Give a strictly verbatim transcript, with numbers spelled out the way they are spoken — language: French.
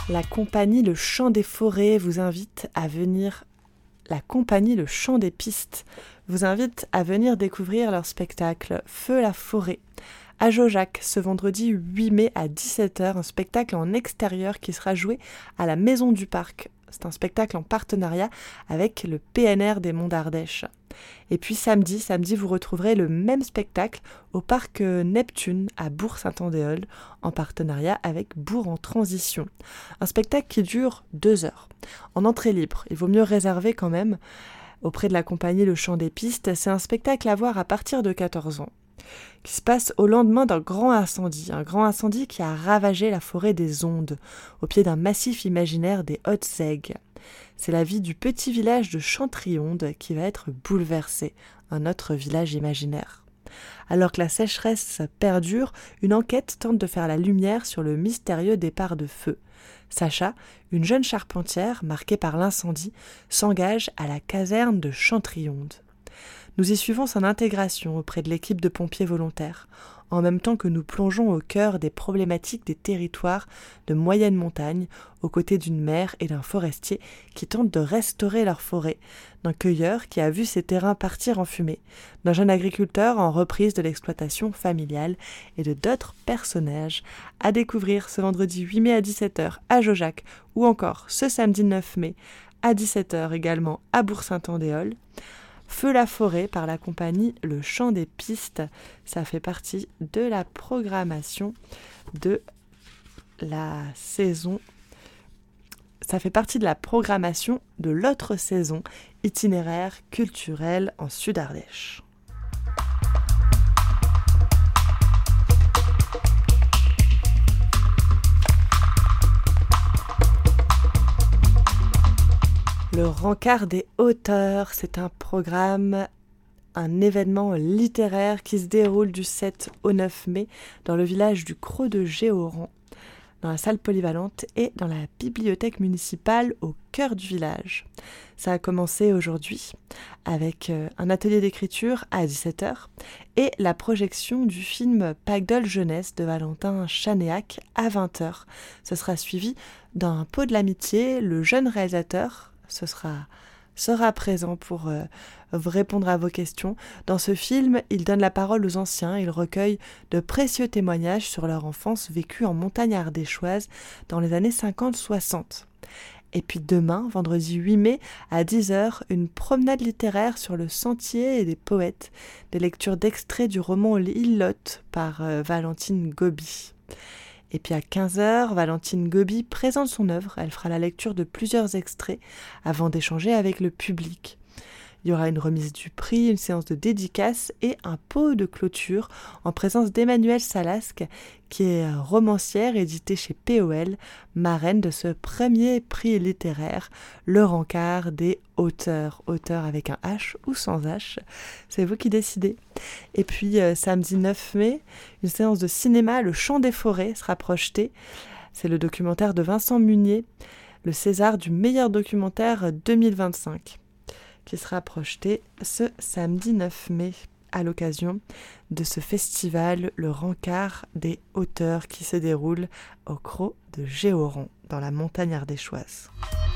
La compagnie Le Chant des Forêts vous invite à venir... La compagnie Le Chant des Pistes vous invite à venir découvrir leur spectacle Feu la forêt à Jaujac ce vendredi huit mai à dix-sept heures, un spectacle en extérieur qui sera joué à la Maison du Parc. C'est un spectacle en partenariat avec le P N R des Monts d'Ardèche. Et puis samedi, samedi, vous retrouverez le même spectacle au parc Neptune à Bourg-Saint-Andéol en partenariat avec Bourg en Transition. Un spectacle qui dure deux heures. En entrée libre, il vaut mieux réserver quand même auprès de la compagnie Le Chant des Pistes. C'est un spectacle à voir à partir de quatorze ans, qui se passe au lendemain d'un grand incendie, un grand incendie qui a ravagé la forêt des Ondes, au pied d'un massif imaginaire des Hautes-Aigues. C'est la vie du petit village de Chantrionde qui va être bouleversé, un autre village imaginaire. Alors que la sécheresse perdure, une enquête tente de faire la lumière sur le mystérieux départ de feu. Sacha, une jeune charpentière marquée par l'incendie, s'engage à la caserne de Chantrionde. Nous y suivons son intégration auprès de l'équipe de pompiers volontaires, en même temps que nous plongeons au cœur des problématiques des territoires de moyenne montagne, aux côtés d'une mère et d'un forestier qui tentent de restaurer leur forêt, d'un cueilleur qui a vu ses terrains partir en fumée, d'un jeune agriculteur en reprise de l'exploitation familiale et de d'autres personnages à découvrir ce vendredi huit mai à dix-sept heures à Jaujac ou encore ce samedi neuf mai à dix-sept heures également à Bourg-Saint-Andéol. Feu la forêt par la compagnie Le Chant des Pistes, ça fait partie de la programmation de la saison, ça fait partie de la programmation de l'autre saison itinéraire culturel en Sud-Ardèche. Le Rencard des Hauteurs, c'est un programme, un événement littéraire qui se déroule du sept au neuf mai dans le village du Crot de Géoran, dans la salle polyvalente et dans la bibliothèque municipale au cœur du village. Ça a commencé aujourd'hui avec un atelier d'écriture à dix-sept heures et la projection du film Pacdol Jeunesse de Valentin Chanéac à vingt heures. Ce sera suivi d'un pot de l'amitié, le jeune réalisateur Ce sera, sera présent pour euh, répondre à vos questions. Dans ce film, il donne la parole aux anciens, il recueille de précieux témoignages sur leur enfance vécue en montagne ardéchoise dans les années cinquante soixante. Et puis demain, vendredi huit mai, à dix heures, une promenade littéraire sur le sentier et des poètes, des lectures d'extraits du roman L'Îlotte par euh, Valentine Gobi. Et puis à quinze heures, Valentine Gobi présente son œuvre. Elle fera la lecture de plusieurs extraits avant d'échanger avec le public. Il y aura une remise du prix, une séance de dédicace et un pot de clôture en présence d'Emmanuelle Salasque, qui est romancière éditée chez P O L, marraine de ce premier prix littéraire, le Rencard des Hauteurs. Auteur avec un H ou sans H, c'est vous qui décidez. Et puis euh, samedi neuf mai, une séance de cinéma, Le Chant des Forêts, sera projetée. C'est le documentaire de Vincent Munier, le César du meilleur documentaire deux mille vingt-cinq. Qui sera projeté ce samedi neuf mai à l'occasion de ce festival, le Rencard des Hauteurs, qui se déroule au Crot de Géoran, dans la montagne ardéchoise.